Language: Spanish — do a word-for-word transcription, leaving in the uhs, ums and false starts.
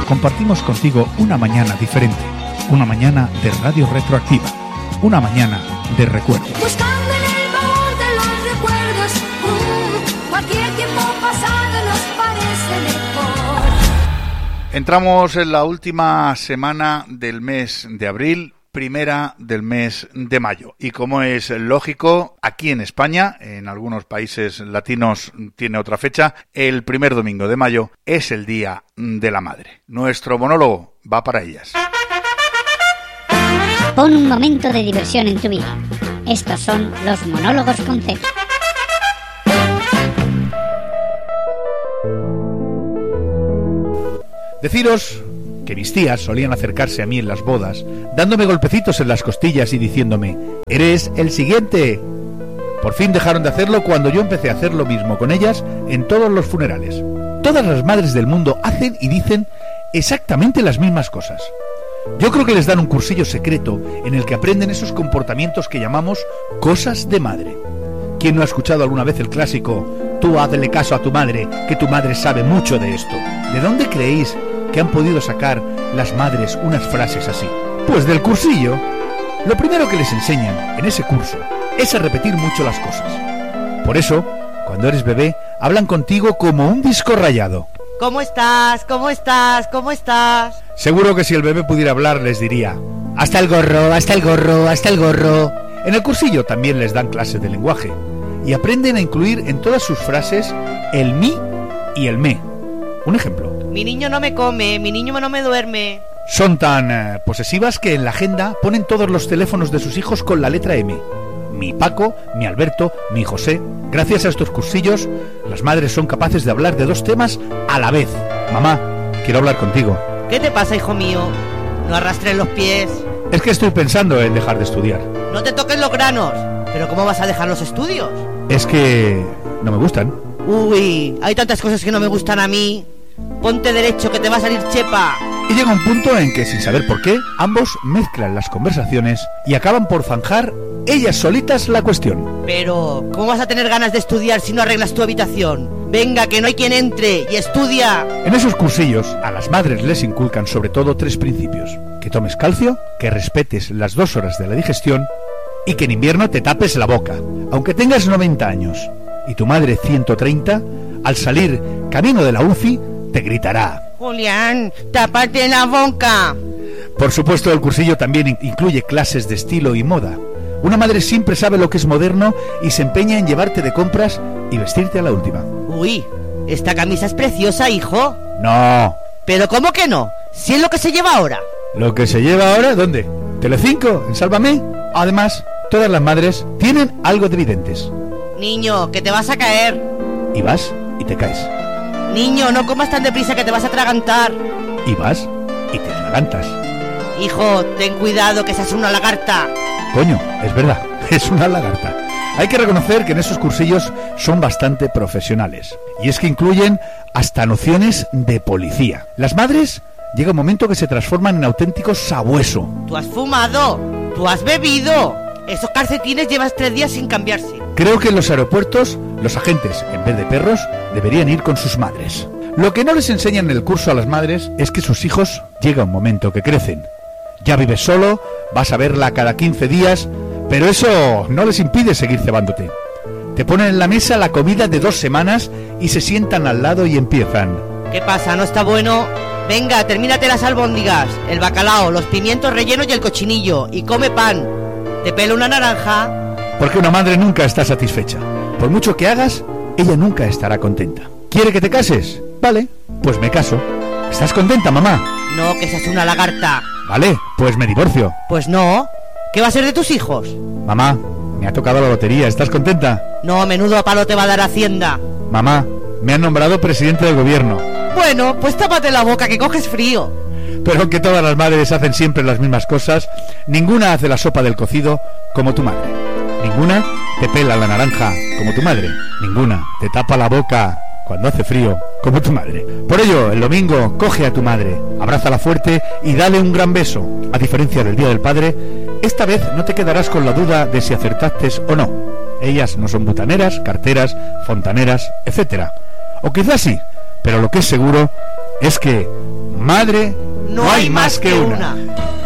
compartimos contigo una mañana diferente, una mañana de Radio Retroactiva, una mañana de recuerdo. Buscando en el baúl de los recuerdos, uh, cualquier tiempo pasado nos parece mejor. Entramos en la última semana del mes de abril, primera del mes de mayo. Y como es lógico, aquí en España, en algunos países latinos tiene otra fecha, el primer domingo de mayo es el Día de la Madre. Nuestro monólogo va para ellas. Pon un momento de diversión en tu vida. Estos son los monólogos con C. Deciros que mis tías solían acercarse a mí en las bodas, dándome golpecitos en las costillas y diciéndome: «¡Eres el siguiente!». Por fin dejaron de hacerlo cuando yo empecé a hacer lo mismo con ellas en todos los funerales. Todas las madres del mundo hacen y dicen exactamente las mismas cosas. Yo creo que les dan un cursillo secreto en el que aprenden esos comportamientos que llamamos cosas de madre. ¿Quién no ha escuchado alguna vez el clásico «Tú hazle caso a tu madre, que tu madre sabe mucho de esto»? ¿De dónde creéis que han podido sacar las madres unas frases así? Pues del cursillo. Lo primero que les enseñan en ese curso es a repetir mucho las cosas. Por eso, cuando eres bebé, hablan contigo como un disco rayado. ¿Cómo estás? ¿Cómo estás? ¿Cómo estás? Seguro que si el bebé pudiera hablar les diría: «Hasta el gorro, hasta el gorro, hasta el gorro». En el cursillo también les dan clases de lenguaje y aprenden a incluir en todas sus frases el mi y el me. Un ejemplo. Mi niño no me come, mi niño no me duerme. Son tan eh, posesivas que en la agenda ponen todos los teléfonos de sus hijos con la letra M. Mi Paco, mi Alberto, mi José. Gracias a estos cursillos, las madres son capaces de hablar de dos temas a la vez. Mamá, quiero hablar contigo. ¿Qué te pasa, hijo mío? No arrastres los pies. Es que estoy pensando en dejar de estudiar. No te toques los granos. ¿Pero cómo vas a dejar los estudios? Es que no me gustan. Uy, hay tantas cosas que no me gustan a mí. Ponte derecho, que te va a salir chepa. Y llega un punto en que, sin saber por qué, ambos mezclan las conversaciones y acaban por zanjar ellas solitas la cuestión. Pero, ¿cómo vas a tener ganas de estudiar si no arreglas tu habitación? Venga, que no hay quien entre y estudia. En esos cursillos, a las madres les inculcan sobre todo tres principios: que tomes calcio, que respetes las dos horas de la digestión y que en invierno te tapes la boca. Aunque tengas noventa años y tu madre ciento treinta, al salir camino de la U C I te gritará: Julián, tápate la boca. Por supuesto, el cursillo también incluye clases de estilo y moda. Una madre siempre sabe lo que es moderno y se empeña en llevarte de compras y vestirte a la última. Uy, esta camisa es preciosa, hijo. No. ¿Pero cómo que no? Si es lo que se lleva ahora. ¿Lo que se lleva ahora? ¿Dónde? ¿Telecinco? ¿En Sálvame? Además, todas las madres tienen algo de videntes. Niño, que te vas a caer. Y vas y te caes. Niño, no comas tan deprisa que te vas a atragantar. Y vas y te atragantas. Hijo, ten cuidado que seas una lagarta. Coño, es verdad, es una lagarta. Hay que reconocer que en esos cursillos son bastante profesionales. Y es que incluyen hasta nociones de policía. Las madres llega un momento que se transforman en auténticos sabueso. Tú has fumado, tú has bebido. Esos calcetines llevas tres días sin cambiarse. Creo que en los aeropuertos los agentes, en vez de perros, deberían ir con sus madres. Lo que no les enseñan en el curso a las madres es que sus hijos llega un momento que crecen. Ya vives solo, vas a verla cada quince días, pero eso no les impide seguir cebándote. Te ponen en la mesa la comida de dos semanas y se sientan al lado y empiezan: ¿qué pasa? ¿No está bueno? Venga, termínate las albóndigas, el bacalao, los pimientos rellenos y el cochinillo, y come pan. ¿Te pelo una naranja? Porque una madre nunca está satisfecha. Por mucho que hagas, ella nunca estará contenta. ¿Quiere que te cases? Vale, pues me caso. ¿Estás contenta, mamá? No, que seas una lagarta. Vale, pues me divorcio. Pues no. ¿Qué va a ser de tus hijos? Mamá, me ha tocado la lotería. ¿Estás contenta? No, menudo palo te va a dar Hacienda. Mamá, me han nombrado presidente del gobierno. Bueno, pues tápate la boca que coges frío. Pero aunque todas las madres hacen siempre las mismas cosas, ninguna hace la sopa del cocido como tu madre. Ninguna te pela la naranja como tu madre. Ninguna te tapa la boca cuando hace frío como tu madre. Por ello, el domingo, coge a tu madre, abrázala fuerte y dale un gran beso. A diferencia del Día del Padre, esta vez no te quedarás con la duda de si acertaste o no. Ellas no son butaneras, carteras, fontaneras, etcétera. O quizás sí, pero lo que es seguro es que Madre, no, hay más que una.